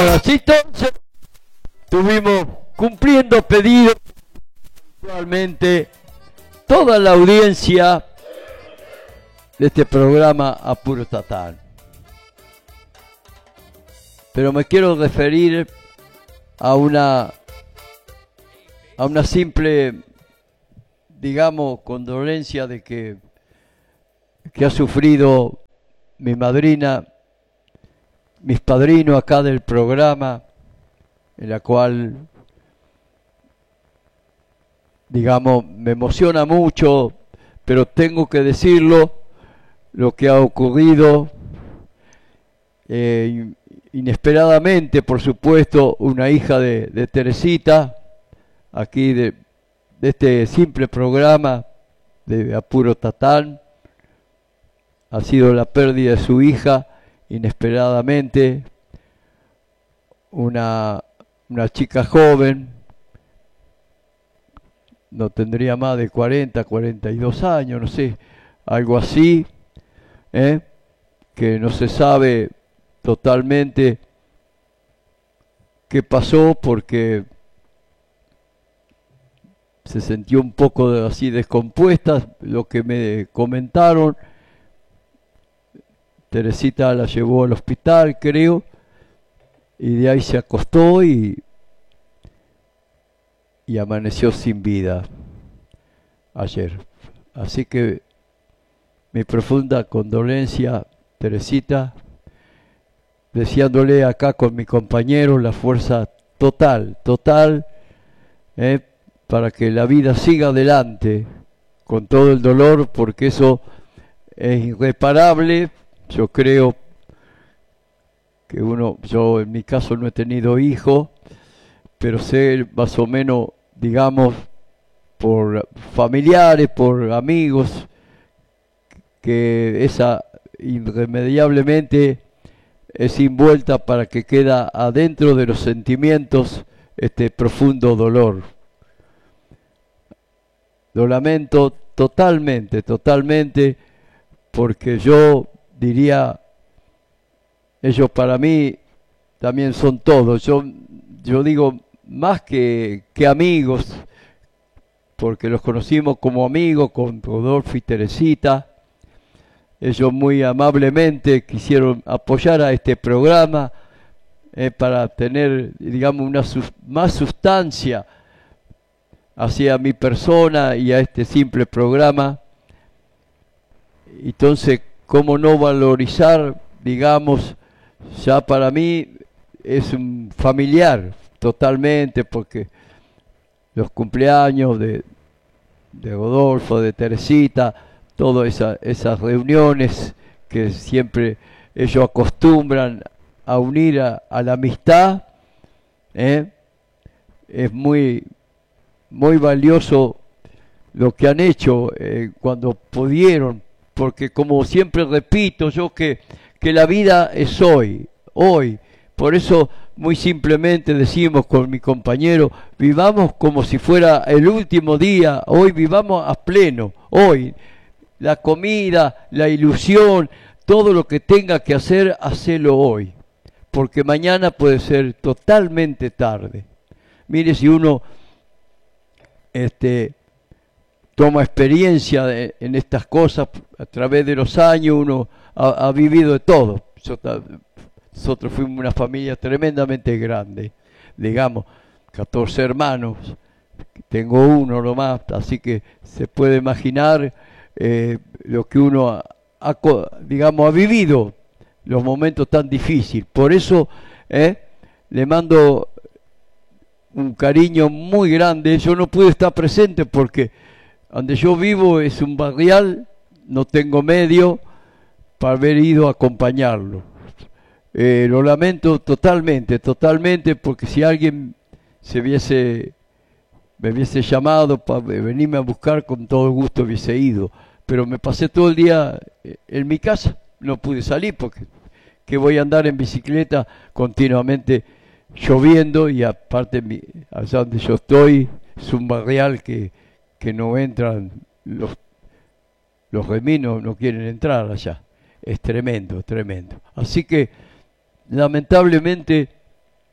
Así entonces estuvimos cumpliendo pedidos, actualmente toda la audiencia de este programa Apuro Tatán. Pero me quiero referir a una simple, digamos, condolencia de que ha sufrido mi madrina, mis padrinos acá del programa, en la cual, digamos, me emociona mucho, pero tengo que decirlo, lo que ha ocurrido inesperadamente, por supuesto, una hija de Teresita, aquí de este simple programa de Apuro Tatán, ha sido la pérdida de su hija inesperadamente, una chica joven, no tendría más de 40, 42 años, no sé, algo así, que no se sabe totalmente qué pasó porque se sintió un poco así descompuesta, lo que me comentaron. Teresita la llevó al hospital, creo, y de ahí se acostó y amaneció sin vida ayer. Así que mi profunda condolencia, Teresita, deseándole acá con mi compañero la fuerza total, para que la vida siga adelante con todo el dolor, porque eso es irreparable. Yo creo que yo en mi caso no he tenido hijos, pero sé más o menos, digamos, por familiares, por amigos, que esa irremediablemente es envuelta para que queda adentro de los sentimientos este profundo dolor. Lo lamento totalmente, porque yo diría, ellos para mí también son todos. Yo digo más que amigos, porque los conocimos como amigos con Rodolfo y Teresita. Ellos muy amablemente quisieron apoyar a este programa para tener, digamos, más sustancia hacia mi persona y a este simple programa. Entonces, ¿cómo no valorizar, digamos, ya para mí es un familiar totalmente, porque los cumpleaños de Rodolfo, de Teresita, todas esas reuniones que siempre ellos acostumbran a unir a la amistad, es muy valioso lo que han hecho cuando pudieron, porque como siempre repito yo que la vida es hoy. Por eso muy simplemente decimos con mi compañero, vivamos como si fuera el último día, hoy vivamos a pleno, hoy. La comida, la ilusión, todo lo que tenga que hacer, hacelo hoy, porque mañana puede ser totalmente tarde. Mire, si uno toma experiencia en estas cosas a través de los años, uno ha vivido de todo. Nosotros fuimos una familia tremendamente grande, digamos, 14 hermanos, tengo uno nomás, así que se puede imaginar lo que uno ha vivido, los momentos tan difíciles. Por eso le mando un cariño muy grande. Yo no pude estar presente porque donde yo vivo es un barrial, no tengo medio para haber ido a acompañarlo. Lo lamento totalmente, porque si alguien me hubiese llamado para venirme a buscar, con todo gusto hubiese ido. Pero me pasé todo el día en mi casa, no pude salir porque que voy a andar en bicicleta continuamente lloviendo, y aparte allá donde yo estoy es un barrial que no entran, los reminos no quieren entrar allá. Es tremendo. Así que lamentablemente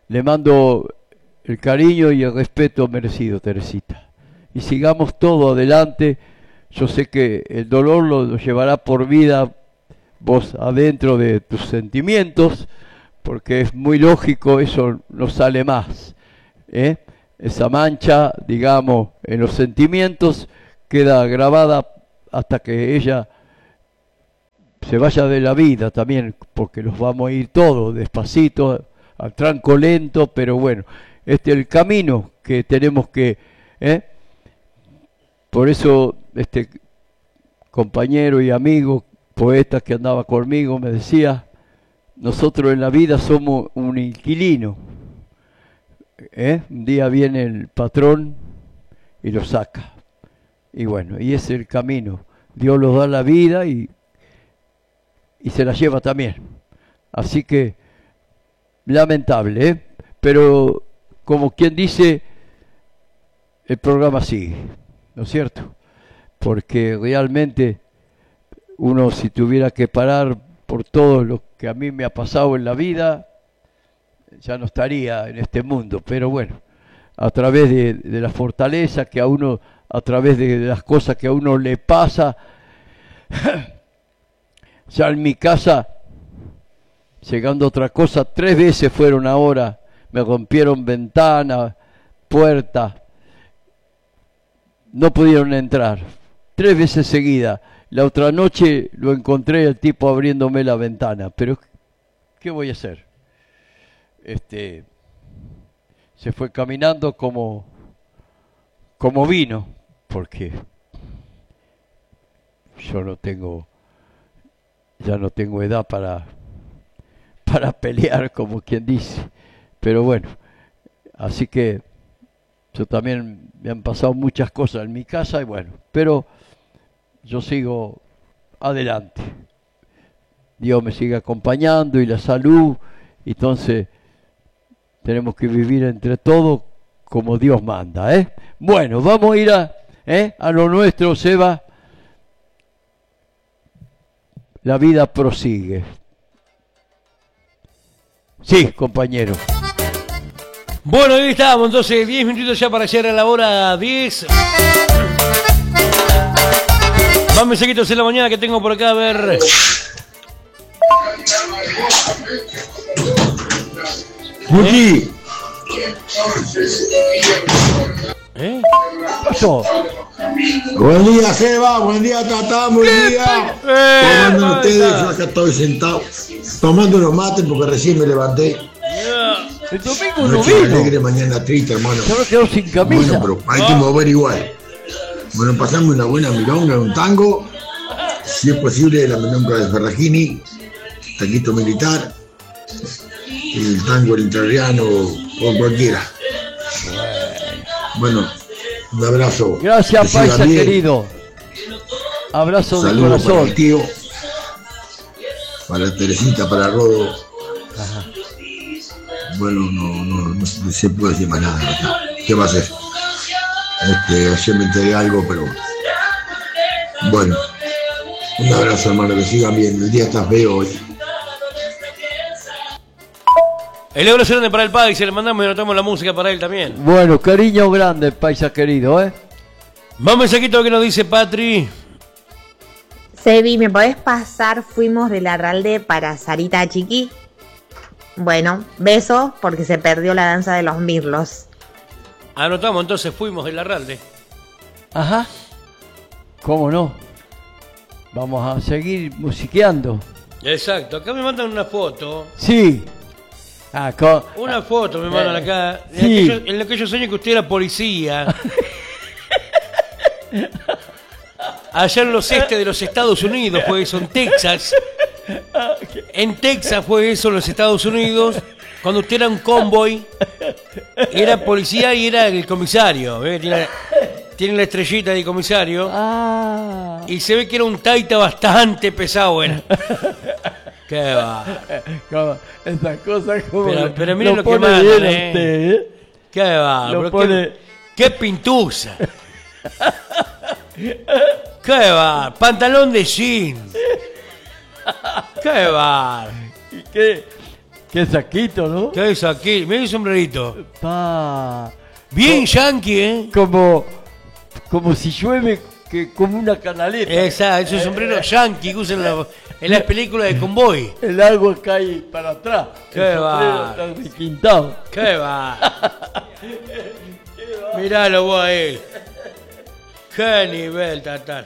le mando el cariño y el respeto merecido, Teresita. Y sigamos todo adelante. Yo sé que el dolor lo llevará por vida vos adentro de tus sentimientos, porque es muy lógico, eso no sale más, ¿eh? Esa mancha, digamos, en los sentimientos queda grabada hasta que ella se vaya de la vida también, porque los vamos a ir todos despacito, al tranco lento, pero bueno, este es el camino que tenemos que, ¿eh? Por eso este compañero y amigo, poeta que andaba conmigo, me decía, nosotros en la vida somos un inquilino, un día viene el patrón y lo saca, y bueno, y ese es el camino, Dios nos da la vida y se la lleva también, así que lamentable, pero como quien dice, el programa sigue, ¿no es cierto? Porque realmente uno, si tuviera que parar por todo lo que a mí me ha pasado en la vida, ya no estaría en este mundo, pero bueno, a través de la fortaleza que a uno, a través de las cosas que a uno le pasa, ya en mi casa, llegando a otra cosa, 3 veces fueron ahora, me rompieron ventanas, puertas, no pudieron entrar, 3 veces seguidas. La otra noche lo encontré el tipo abriéndome la ventana, pero ¿qué voy a hacer? Se fue caminando como vino, porque yo ya no tengo edad para pelear, como quien dice, pero bueno, así que yo también me han pasado muchas cosas en mi casa y bueno, pero yo sigo adelante. Dios me sigue acompañando y la salud, entonces tenemos que vivir entre todos como Dios manda, ¿eh? Bueno, vamos a ir a lo nuestro, Seba. La vida prosigue. Sí, compañero. Bueno, ahí estábamos, entonces 10 minutitos ya para llegar a la hora 10. Más mensajitos en la mañana que tengo por acá, a ver. Muchi. ¿Eh? ¿Qué pasó? Buen día, Seba. Buen día, Tatá. Buen día. ¿Cómo andan ustedes? Yo acá estoy sentado tomando unos mates porque recién me levanté. El domingo no Noche vino. alegre, mañana triste, hermano. Se me quedó sin camisa. Bueno, pero hay que mover igual. Bueno, pasamos una buena milonga, un tango. Si es posible, la milonga de Ferragini, tanguito militar, el tango el entrerriano o cualquiera. Bueno, un abrazo. Gracias, Que sigan paisa bien. querido. Abrazo de Saludos para corazón. el tío, para Teresita, para Rodo. Ajá. Bueno, no se puede decir más nada, ¿verdad? ¿Qué va a hacer? Ayer me enteré algo, pero bueno, un abrazo, hermano, que sigan bien. El día está feo hoy. El abrazo grande para el país, se le mandamos y anotamos la música para él también. Bueno, cariño grande, paisa querido, ¿eh? Más mensajito que nos dice Patri. Sebi, ¿me podés pasar? Fuimos de Larralde para Sarita Chiqui. Bueno, besos porque se perdió la danza de los mirlos. Anotamos, entonces fuimos del Larralde. Ajá. ¿Cómo no? Vamos a seguir musiqueando. Exacto, acá me mandan una foto. Sí. Una foto me mandan acá. Sí. En lo que yo sueño que usted era policía. Allá en los de los Estados Unidos fue eso, en Texas. En Texas fue eso, en los Estados Unidos. Cuando usted era un convoy, era policía y era el comisario. Tiene la estrellita de comisario. Ah. Y se ve que era un taita bastante pesado, era. Qué va. Esas cosas como. Pero miren lo que pone mandan, bien a usted, ¿eh? Qué va. Lo Pero pone- qué pintusa. Qué va. Pantalón de jean. Qué va. ¿Y qué? Qué saquito, ¿no? ¿Qué es aquí? Mira el sombrerito. Pa. Bien yankee, ¿eh? Como si llueve, como una canaleta. Exacto, esos sombreros yankee que usan en las películas de convoy. El agua cae para atrás. Qué El sombrero va. está requintado. ¿Qué va? Miralo vos a él. Qué nivel, Tatán.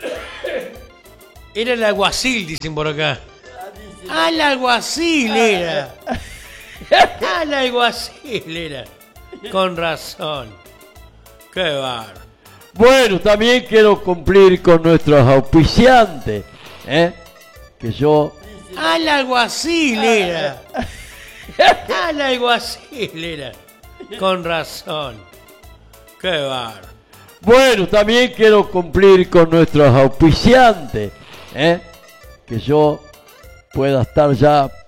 Era el alguacil, dicen por acá. Ah, el alguacil era. Ah, el alguacil era. Con razón. Qué bárbaro. Bueno, también quiero cumplir con nuestros auspiciantes, ¿eh? Que yo... Ah, el alguacil era. Ah, el alguacil era. Con razón. Qué bárbaro. Bueno, también quiero cumplir con nuestros auspiciantes, ¿eh? Que yo pueda estar ya